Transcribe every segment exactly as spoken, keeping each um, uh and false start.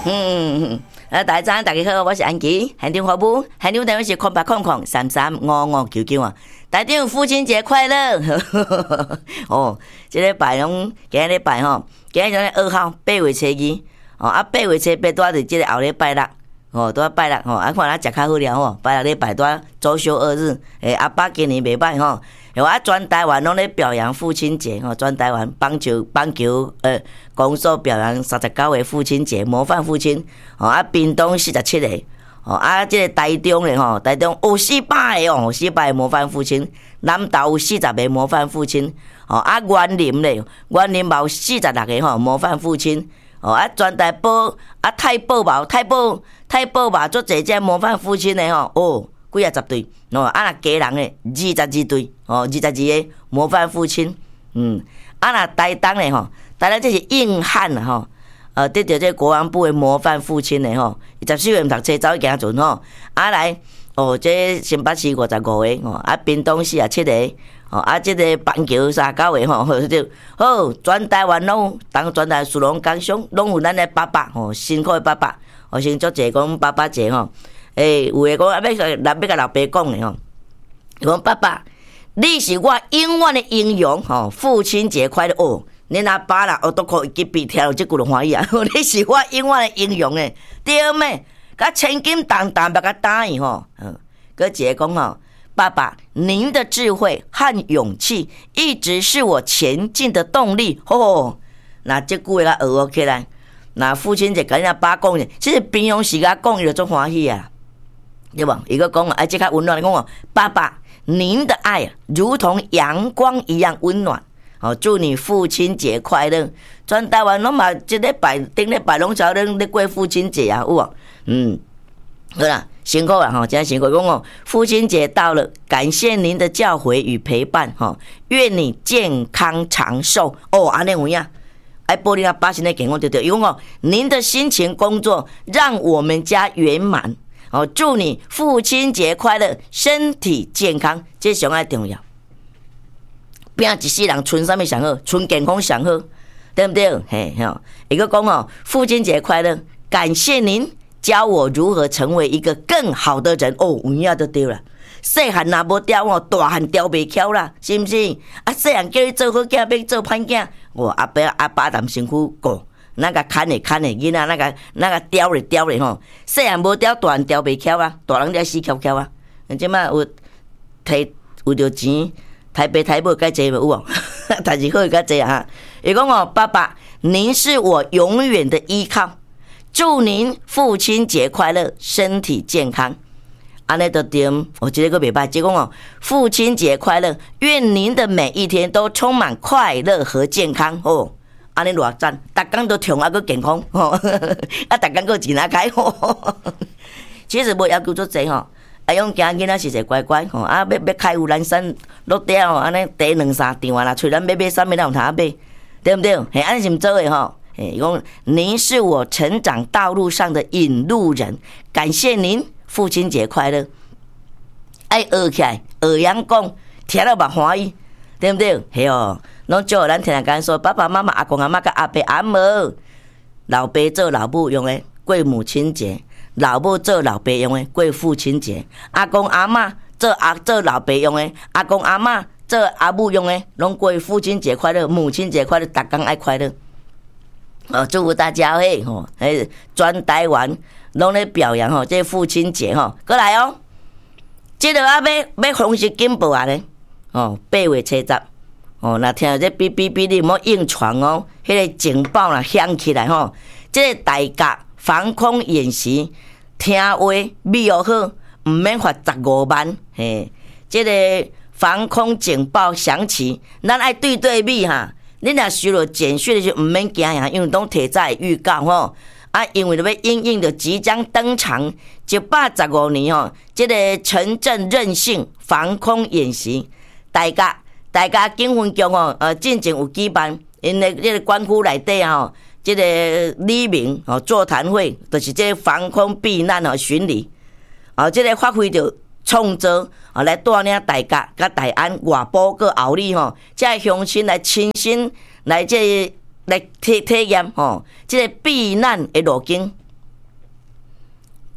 嗯，啊，大家大家好，我是安琪，现场服务，现场电话是空八空空三三五五九九啊。大家父亲节快乐！哦，这个礼拜拢今日礼拜吼，今日就是二号八月初二，哦啊八月初八拄在这个后礼拜六，哦拄在拜六吼，啊看咱食较好了吼，拜六礼拜拄周休二日，诶阿爸今年袂歹吼。有啊，全台湾拢咧表扬父亲节吼，全台湾棒球棒球呃公所表扬三十九个父亲节模范父亲，吼啊，屏东四十七个，吼啊，这个台中咧吼，台中有四百个哦，四百个模范父亲，南投有四十个模范父亲，吼啊，园林咧，园林嘛有四十六个吼模范父亲，吼啊，全台宝啊太保嘛，太保太保嘛，足侪只模范父亲咧吼，哦。几啊十对，哦，啊那家人诶，二十二对，哦，二十二个模范父亲，嗯，啊那台东诶吼，台东这是硬汉啊吼，呃，得到这国防部诶模范父亲诶吼，十四岁毋读册走去行船吼，啊来，哦，这新北市五十五个，哦，啊屏东四啊七个，哦，啊这个棒球三九个吼，好就好，全台湾拢，当全台属龙工商拢有咱诶爸爸吼，辛苦诶爸爸，我先做者讲爸爸节吼。诶、欸，有诶讲啊，要甲要甲老爸讲诶吼，讲爸爸，你是我永远诶英雄吼，父亲节快乐哦！恁阿爸啦，我都可以记笔听到即句就欢喜啊！你是我永远诶英雄诶，对咩？甲千金当当要甲答应吼，嗯，搁一个讲吼，爸爸，您的智慧和勇气一直是我前进的动力。吼，那即句话甲学起来，那父亲节甲恁阿爸讲咧，其实平常时甲讲伊就足欢喜啊。对吧？一个讲啊，这较温暖的讲哦，爸爸，您的爱如同阳光一样温暖。哦，祝你父亲节快乐！全台湾拢嘛，这礼拜顶礼拜拢朝恁咧过父亲节啊，有无？嗯，好啦，辛苦啦吼，真辛苦。讲哦，父亲节到了，感谢您的教诲与陪伴哈，愿你健康长寿哦，安尼有影。爱保你阿爸现在健康对对，伊讲哦，您的辛勤工作让我们家圆满。哦，祝你父亲节快乐，身体健康，这上爱重要。拼一世人存什么上好？存健康上好，对不对？嘿吼，一个讲哦，父亲节快乐，感谢您教我如何成为一个更好的人。哦，有影就对了。细汉若无雕哦，大汉雕袂巧啦，是不是？啊，细汉叫你做好囝，要做歹囝，哦，阿爸阿爸谈辛苦过。那个看的看的，囡仔那个那个雕的雕的吼，细汉无雕，大汉雕袂巧啊，大人了死翘翘啊。即摆有摕有着钱，台北台北该济无有哦，但是好该济啊。伊讲哦，爸爸，您是我永远的依靠，祝您父亲节快乐，身体健康。安尼就对，我觉得个袂歹。即讲哦，父亲节快乐，愿您的每一天都充满快乐和健康哦。安尼偌赞，逐工都痛啊，佮健康吼，啊，逐工佮钱啊开吼。其实无要求足济吼，啊，用囝囡仔是个乖乖吼，啊，要要开有咱山落地吼，安尼第两三张啊啦，喙咱要买啥物咱有通买，对不对？嘿，安尼是毋做诶吼。嘿，讲您是我成长道路上的引路人，感谢您，父亲节快乐。爱学起来，学样讲，听了嘛欢喜，对不对？嘿哦。拢叫咱听人讲说，爸爸妈妈、阿公阿妈、甲阿伯阿母，老爸做老母用的过母亲节，老母做老爸用的过父亲节，阿公阿妈做阿做老爸用的，阿公阿妈做阿母用的，拢过父亲节快乐、母亲节快乐，逐工爱快乐。哦，祝福大家嘿吼，嘿，全台湾拢咧表扬吼，这父亲节吼，过来哦，这个啊要要方式进步啊咧，哦，八月初十。哦，那听到这哔哔哔，你莫硬闯哦，迄个警报啦响起来吼，这个大家防空演习，听话秘学好，唔免罚十五万。嘿，这个防空警报响起，咱爱对对米哈。你若收到简讯的时候，唔免惊呀，因为拢提早预告吼。啊，因为要因应着即将登场一百十五年吼，这个城镇韧性防空演习，大家。大家警分局哦，呃，进前有举办，因为这个管区内底吼，这个里民哦座谈会，就是这防空避难哦巡礼，哦，这个发挥着创造哦来带领大家，甲大安外埔个后里吼，这乡亲来亲身来这来体体验吼，这个避难的路径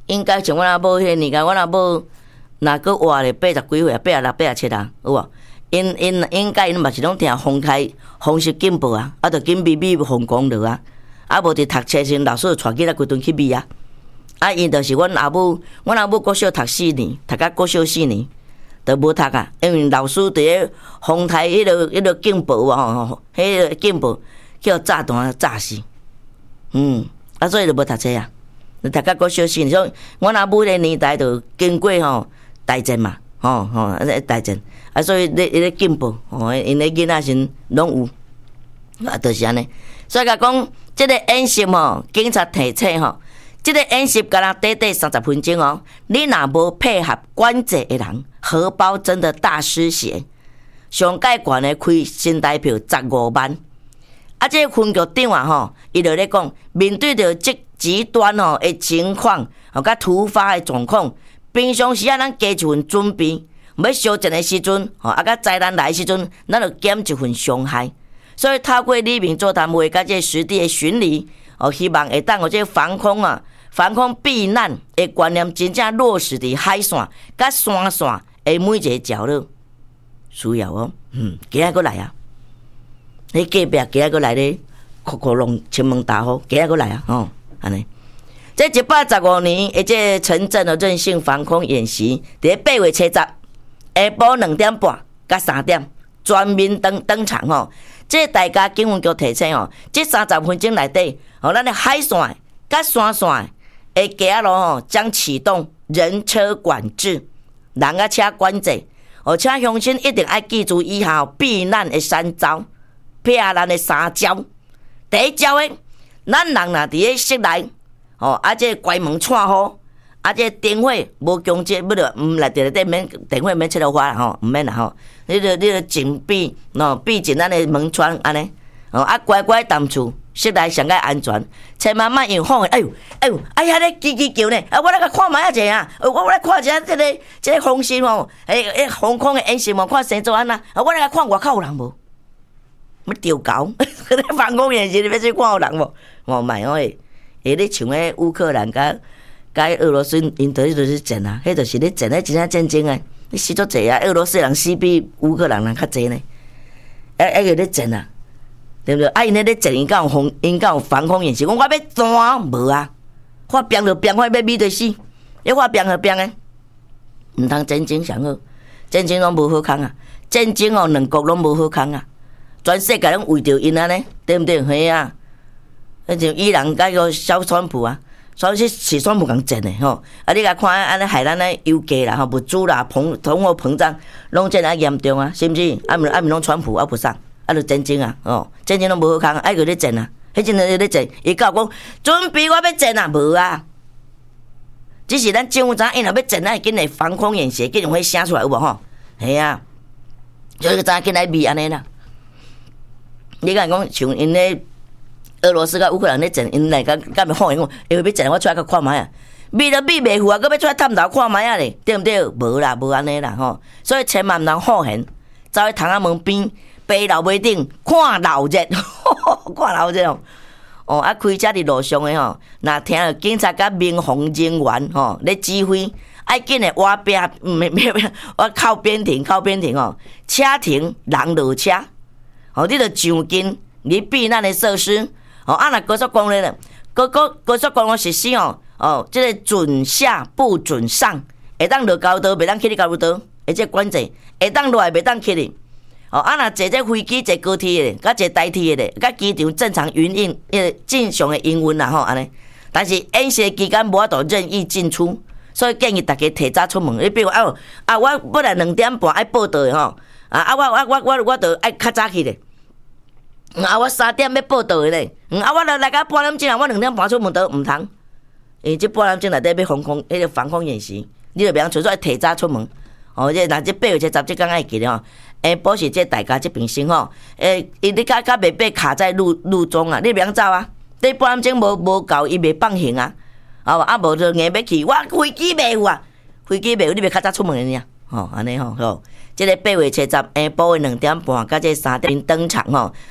应该像我阿母迄年间，我阿母若搁活咧八十几岁啊，八十六、八十七啊，有无？因因应该因嘛是拢听风台风湿警报啊，啊，着紧咪咪风光落啊，啊无伫读册时老师带囡仔规顿去咪啊，啊，因着是阮阿母，阮阿母国小读四年，读到国小四年，着无读啊，因为老师伫咧风台迄落迄落警报啊，吼，迄个警报叫炸弹炸死，嗯，啊，所以着无读册啊，读到国小四年，所以阮阿母迄个年代着经过吼大战嘛。吼吼，啊！大战啊，所以咧咧进步，吼，因咧囡仔先拢有，啊，就是安尼。所以甲讲，即个演习吼，警察提醒吼，即个演习敢若短短三十分钟哦，你若无配合管制的人，荷包真的大失血。上界悬的开新台票十五万，啊，即个分局长啊吼，伊就咧讲，面对着即极端吼的情况，吼甲突发的状况。平常时啊，咱加一份准备，要烧战的时阵，吼啊，甲灾难来的时阵，咱就减一份伤害。所以透过里面座谈会，甲这实地的巡礼，哦，希望会当有这防空啊、防空避难的观念，真正落实伫海线、甲山线的每一个角落。需要哦，嗯，今仔过来啊，你隔壁今仔过来咧，哭哭龙前门大户，今仔过来啊，哦，安尼。这一百十五年，而这城镇的韧性防空演习，伫八月七十下晡两点半甲三点全面登登场吼。这大家警分局提醒哦，这三十分钟内底，哦，咱的海线甲山线的街路吼将启动人车管制、人啊车管制，而且乡亲一定要记住以下避难的三招，避难的三招。第一招诶，咱人若伫咧室内。哦，啊，这关门串好，啊，这电火无强制，不着毋来伫内底免电火免切落花啦吼，毋免啦吼。你着你着紧闭，喏，闭紧咱的门窗安尼。哦，啊，乖乖踮厝，室内上个安全，千万莫用风。哎呦，哎呦，哎呀，咧叽叽叫呢，啊，我来甲看卖啊者啊，我我来看一下这个这个风声吼，诶诶，防空的演习嘛，看生做安那，啊，我来甲看外口有人无？要丢狗，防空演习你要去看有人无？哦，卖哦诶。诶，咧像迄乌克兰甲甲俄罗斯，因着迄就是战啊，迄就是咧战，迄真正战争啊！你死足济啊，俄罗斯人死比乌克兰人较济呢。啊，迄个咧战啊，对不对？啊，因咧咧战，因敢有防，因敢有防空演习。讲我要战无啊，我拼就拼，我要咪就死，你我拼就拼诶，毋通战争上好，战争拢无好康啊！战争哦，两国拢无好康啊！全世界拢为着因安尼，对不对？嘿啊！迄像伊朗甲个小川普啊，所以是川普共战的吼。啊，你甲看安尼害咱咧油价啦、吼物资啦、膨通货膨胀，拢真啊严重啊，是毋是？啊，毋啊毋拢川普啊不上，啊就战争啊，哦，战争拢无好康，爱个咧战啊，迄阵咧咧战，伊甲讲准备我要战啊，无啊。只是咱政府知影，因若要战，咱会紧来防空演习，紧用迄写出来有无吼？系啊，所以咱紧来咪安尼啦。你甲讲像因咧。俄罗斯甲乌克兰咧战，因来甲甲咪放因讲，要要战，我出来甲看卖啊！咪都咪袂赴啊，搁要出来探头看卖啊咧，对毋对？无啦，无安尼啦吼。所以千万毋通好闲，走去窗仔门边，爬楼尾顶看闹热，看闹热哦。哦，啊，开车伫路上诶吼，若听到警察甲民防人员吼咧指挥，爱紧诶挖边，毋免免我靠边停，靠边停哦，车停，人落车，哦，你着上近你避难诶设施。哦，啊，若高速公路咧，高高高速公路实施哦，哦，即、这个准下不准上，会当落高道，袂当去你高道，而且管制，会当落来袂当去哩。哦，啊，若坐这飞机、坐高铁咧，甲坐台铁咧，甲机场正常运营，呃，正常诶营运啦吼，安尼。但是演习期间无法度任意进出，所以建议大家提早出门。你比如啊，啊，我本来两点半爱报道诶吼，啊啊，我我我我我着爱较早去咧。啊！我三点要报道的咧，啊！我来来到半点钟啊，我两点半出门都毋通，因为这半点钟内底要防空，迄个防空演习，你着袂晓除说提早出门。哦，这若这八月七十这天爱记咧吼，诶，保持这大家这边先吼，诶，伊你甲甲袂被卡在路路中啊，你袂晓走啊，这半点钟无无够，伊袂放行啊，啊啊无就硬要去，我飞机袂有啊，飞机袂有，你袂较早出门的尔，吼，安尼吼，吼，这个八月七十下晡的两点半，甲这三点登场吼。